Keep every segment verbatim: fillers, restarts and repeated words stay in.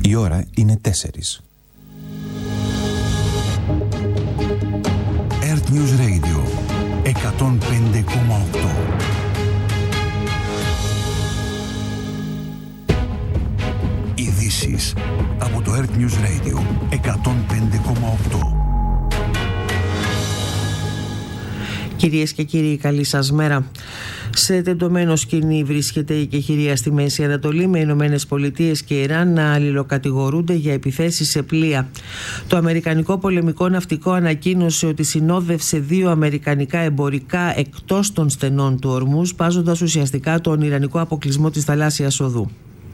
Η ώρα είναι τέσσερις. Earth News Radio εκατόν πέντε κόμμα οκτώ. Ειδήσεις από το Earth News Radio εκατόν πέντε κόμμα οκτώ. Κυρίες και κύριοι, καλή σας μέρα. Σε τεντωμένο σκηνή βρίσκεται η κεχηρία στη Μέση Ανατολή, με Ηνωμένες Πολιτείες και Ιράν να αλληλοκατηγορούνται για επιθέσεις σε πλοία. Το Αμερικανικό Πολεμικό Ναυτικό ανακοίνωσε ότι συνόδευσε δύο αμερικανικά εμπορικά εκτός των στενών του Ορμούζ, πάζοντας ουσιαστικά τον Ιρανικό αποκλεισμό της θαλάσσιας οδού.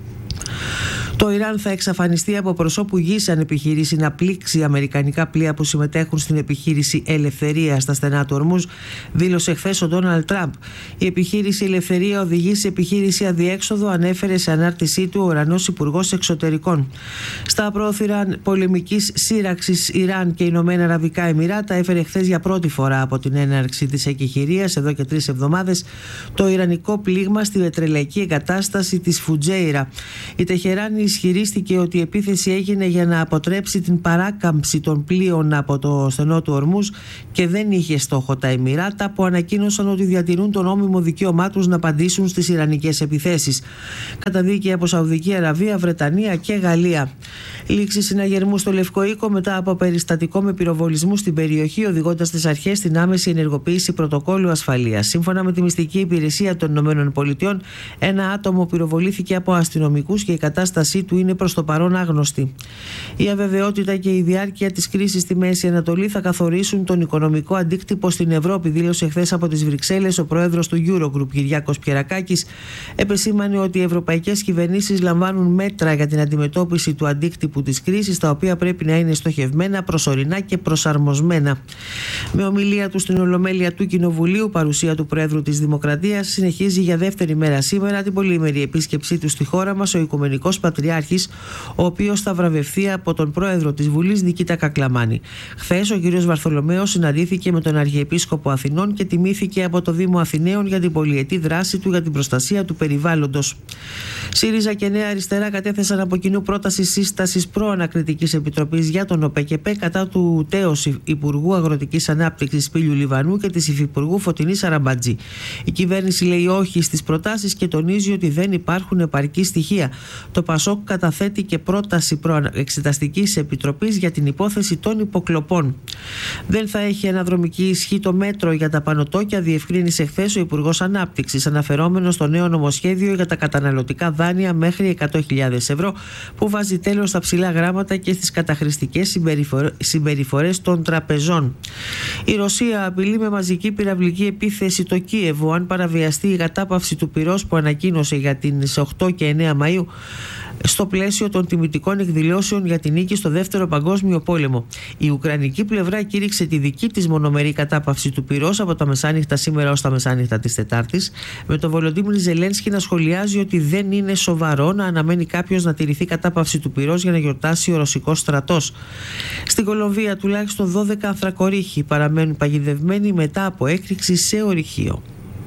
Το Ιράν θα εξαφανιστεί από προσώπου γης αν επιχειρήσει να πλήξει αμερικανικά πλοία που συμμετέχουν στην επιχείρηση Ελευθερία στα στενά του Ορμούζ, δήλωσε χθες ο Ντόναλντ Τραμπ. Η επιχείρηση Ελευθερία οδηγεί σε επιχείρηση αδιέξοδο, ανέφερε σε ανάρτησή του ο Ουρανός Υπουργός Εξωτερικών. Στα πρόθυρα πολεμικής σύραξης Ιράν και Ηνωμένα Αραβικά Εμιράτα έφερε χθες για πρώτη φορά από την έναρξη της εκεχηρίας εδώ και τρεις εβδομάδες το ιρανικό πλήγμα στη πετρελαϊκή εγκατάσταση της Φουτζέιρα. Η Τεχεράνη ισχυρίστηκε ότι η επίθεση έγινε για να αποτρέψει την παράκαμψη των πλοίων από το στενό του Ορμούζ και δεν είχε στόχο τα Εμιράτα, που ανακοίνωσαν ότι διατηρούν το νόμιμο δικαίωμά τους να απαντήσουν στις ιρανικές επιθέσεις. Καταδίκη από Σαουδική Αραβία, Βρετανία και Γαλλία. Λήξη συναγερμού στο Λευκό Οίκο μετά από περιστατικό με πυροβολισμού στην περιοχή, οδηγώντας τις αρχές στην άμεση ενεργοποίηση πρωτοκόλλου ασφαλείας. Σύμφωνα με τη μυστική υπηρεσία των ΗΠΑ, ένα άτομο πυροβολήθηκε από αστυνομικούς και η κατάστασή του είναι προς το παρόν άγνωστη. Η αβεβαιότητα και η διάρκεια της κρίσης στη Μέση Ανατολή θα καθορίσουν τον οικονομικό αντίκτυπο στην Ευρώπη, δήλωσε χθες από τις Βρυξέλλες ο πρόεδρος του Eurogroup, Κυριάκος Πιερακάκης. Επεσήμανε ότι οι ευρωπαϊκές κυβερνήσεις λαμβάνουν μέτρα για την αντιμετώπιση του αντίκτυπου της κρίσης, τα οποία πρέπει να είναι στοχευμένα, προσωρινά και προσαρμοσμένα. Με ομιλία του στην Ολομέλεια του Κοινοβουλίου, παρουσία του Προέδρου της Δημοκρατίας, συνεχίζει για δεύτερη μέρα σήμερα την πολυήμερη επίσκεψή του στη χώρα μας ο Οικουμενικός Πατριάρχης, ο οποίος θα βραβευθεί από τον Πρόεδρο της Βουλής Νικήτα Κακλαμάνη. Χθες ο κ. Βαρθολομαίος συναντήθηκε με τον Αρχιεπίσκοπο Αθηνών και τιμήθηκε από το Δήμο Αθηναίων για την πολυετή δράση του για την προστασία του περιβάλλοντος. ΣΥΡΙΖΑ και Νέα Αριστερά κατέθεσαν από κοινού πρόταση σύστασης προανακριτικής επιτροπής για τον ΟΠΕΚΕΠΕ κατά του τέως Υπουργού Αγροτικής Ανάπτυξης Πύλιου Λιβανού και της Υφυπουργού Φωτεινής Αραμπατζή. Η κυβέρνηση λέει όχι στις προτάσεις και τονίζει ότι δεν υπάρχουν επαρκή στοιχεία. Το ΠΑΣΟΚ καταθέτει και πρόταση προεξεταστικής επιτροπής για την υπόθεση των υποκλοπών. Δεν θα έχει αναδρομική ισχύ το μέτρο για τα πανωτόκια, διευκρίνησε χθες ο Υπουργός Ανάπτυξης, αναφερόμενος στο νέο νομοσχέδιο για τα καταναλωτικά δάνεια μέχρι εκατό χιλιάδες ευρώ, που βάζει τέλος στα ψηλά γράμματα και στις καταχρηστικές συμπεριφορές των τραπεζών. Η Ρωσία απειλεί με μαζική πυραυλική επίθεση το Κίεβο αν παραβιαστεί η κατάπαυση του πυρός που ανακοίνωσε για τις οκτώ και εννέα Μαΐου στο πλαίσιο των τιμητικών εκδηλώσεων για την νίκη στο Δεύτερο Παγκόσμιο Πόλεμο. Η Ουκρανική πλευρά κήρυξε τη δική της μονομερή κατάπαυση του πυρός από τα μεσάνυχτα σήμερα ως τα μεσάνυχτα της Τετάρτης, με τον Βολοντίμιρ Ζελένσκι να σχολιάζει ότι δεν είναι σοβαρό να αναμένει κάποιος να τηρηθεί κατάπαυση του πυρός για να γιορτάσει ο ρωσικός στρατός. Στην Κολομβία τουλάχιστον δώδεκα ανθρακορίχοι παραμένουν παγιδευμένοι μετά από έκρηξη σε ορυχείο.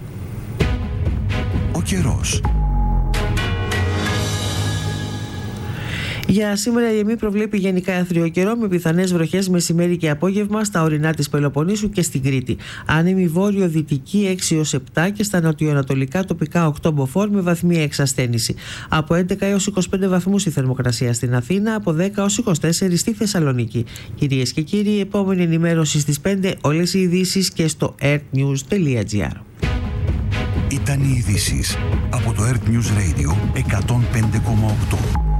Ο καιρός. Για σήμερα η ΕΜΗ προβλέπει γενικά άθριο καιρό με πιθανές βροχές μεσημέρι και απόγευμα στα ορεινά της Πελοποννήσου και στην Κρήτη. Άνεμη βόρειο-δυτική έξι έως επτά και στα νοτιοανατολικά τοπικά οκτώ μποφόρ με βαθμία εξασθένηση. Από έντεκα έως είκοσι πέντε βαθμούς η θερμοκρασία στην Αθήνα, από δέκα έως είκοσι τέσσερα στη Θεσσαλονίκη. Κυρίες και κύριοι, η επόμενη ενημέρωση στις πέντε, όλες οι ειδήσεις και στο earthnews τελεία gr. Ήταν οι ειδήσεις από το Earth News Radio εκατόν πέντε κόμμα οκτώ.